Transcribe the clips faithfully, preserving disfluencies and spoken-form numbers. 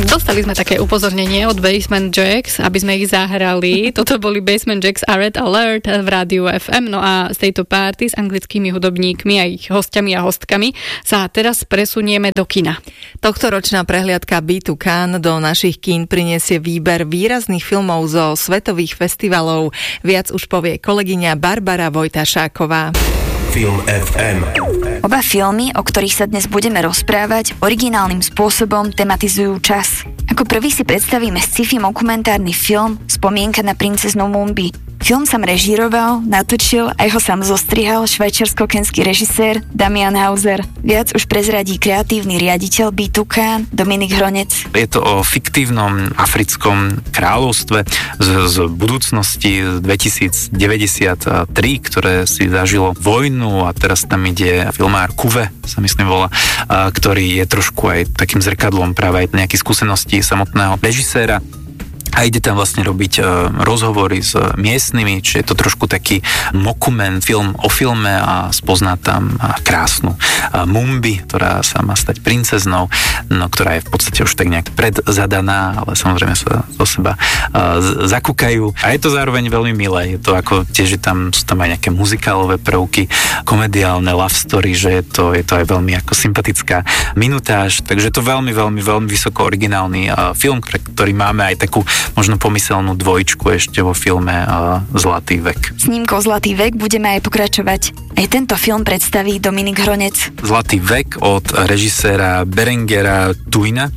Dostali sme také upozornenie od Basement Jacks, aby sme ich zahrali. Toto boli Basement Jacks a Red Alert v rádiu ef em. No a z tejto party s anglickými hudobníkmi a ich hostiami a hostkami sa teraz presunieme do kina. Tohtoročná prehliadka Be to Cannes do našich kín prinesie výber výrazných filmov zo svetových festivalov. Viac už povie kolegyňa Barbara Vojtašáková. Film ef em. Oba filmy, o ktorých sa dnes budeme rozprávať, originálnym spôsobom tematizujú čas. Ako prvý si predstavíme sci-fi dokumentárny film Spomienka na princeznu Mumbi. Film sám režíroval, natočil a jeho sám zostrihal švajčiarsko-kenský režisér Damian Hauser. Viac už prezradí kreatívny riaditeľ Be to Cannes Dominik Hronec. Je to o fiktívnom africkom kráľovstve z, z budúcnosti z dvetisícdeväťdesiattri, ktoré si zažilo vojnu a teraz tam ide filmár Kuve, sa myslím volá, ktorý je trošku aj takým zrkadlom práve aj nejakých skúseností samotného režiséra. A ide tam vlastne robiť uh, rozhovory s uh, miestnymi, čiže je to trošku taký mokument, film o filme a spozná tam uh, krásnu uh, Mumbi, ktorá sa má stať princeznou, no, ktorá je v podstate už tak nejak predzadaná, ale samozrejme sa do seba uh, z- zakúkajú. A je to zároveň veľmi milé, je to ako tiež, že tam sú tam aj nejaké muzikálové prvky, komediálne love story, že je to, je to aj veľmi ako sympatická minutáž, takže je to veľmi, veľmi, veľmi vysoko originálny uh, film, pre ktorý máme aj takú možno pomyselnú dvojčku ešte vo filme uh, Zlatý vek. Snímkou Zlatý vek budeme aj pokračovať. Aj tento film predstaví Dominik Hronec. Zlatý vek od režiséra Berengera Tuina, uh,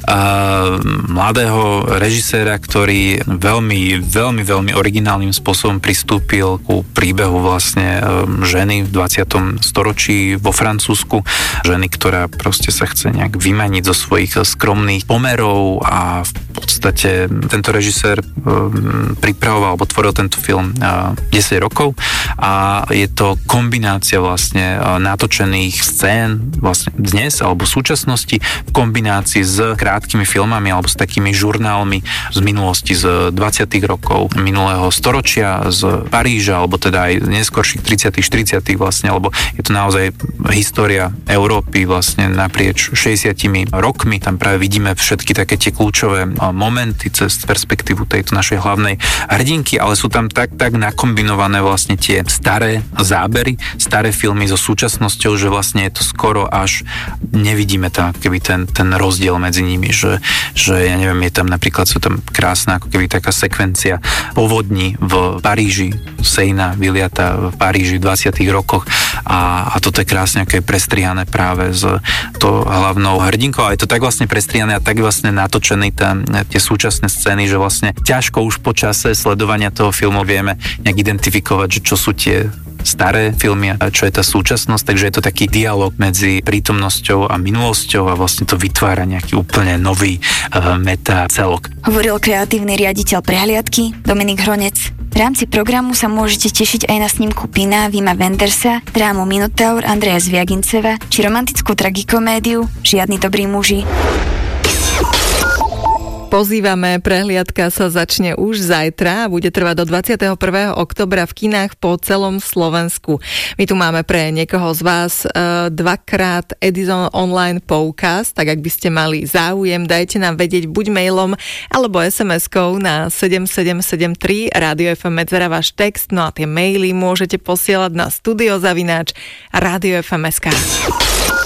mladého režiséra, ktorý veľmi, veľmi, veľmi originálnym spôsobom pristúpil ku príbehu vlastne um, ženy v dvadsiatom storočí vo Francúzsku. Ženy, ktorá proste sa chce nejak vymaniť zo svojich skromných pomerov a v podstate tento režisér um, pripravoval alebo tvoril tento film uh, desať rokov a je to kombinácia vlastne uh, natočených scén vlastne dnes alebo v súčasnosti v kombinácii s krátkými filmami alebo s takými žurnálmi z minulosti z dvadsiatych rokov minulého storočia z Paríža alebo teda aj neskorších tridsiatych štyridsiatych vlastne, lebo je to naozaj história Európy vlastne naprieč šesťdesiatimi rokmi. Tam práve vidíme všetky také tie kľúčové uh, momenty cez perspektívu tejto našej hlavnej hrdinky, ale sú tam tak, tak nakombinované vlastne tie staré zábery, staré filmy so súčasnosťou, že vlastne je to skoro až nevidíme tam keby ten, ten rozdiel medzi nimi, že, že ja neviem, je tam napríklad, sú tam krásna ako keby taká sekvencia povodní v Paríži, Sejna vyliata v Paríži v dvadsiatych rokoch a, a toto je krásne ako je prestrihané práve s to hlavnou hrdinkou a je to tak vlastne prestrihané a tak vlastne natočený tam tie súčasné scény, že vlastne ťažko už po čase sledovania toho filmu vieme nejak identifikovať, že čo sú tie staré filmy a čo je tá súčasnosť, takže je to taký dialog medzi prítomnosťou a minulosťou a vlastne to vytvára nejaký úplne nový uh, meta celok. Hovoril kreatívny riaditeľ prehliadky Dominik Hronec. V rámci programu sa môžete tešiť aj na snímku Pina Vima Wendersa, drámu Minotaur Andreja Zviaginceva či romantickú tragikomédiu Žiadni dobrí muži. Pozývame, prehliadka sa začne už zajtra a bude trvať do dvadsiateho prvého októbra v kinách po celom Slovensku. My tu máme pre niekoho z vás uh, dvakrát Edison Online poukaz, tak ak by ste mali záujem, dajte nám vedieť buď mailom alebo es em eskou na sedem sedem sedem tri Rádio ef em medzera váš text, no a tie maily môžete posielať na studiozavináč rádio ef em bodka es ká.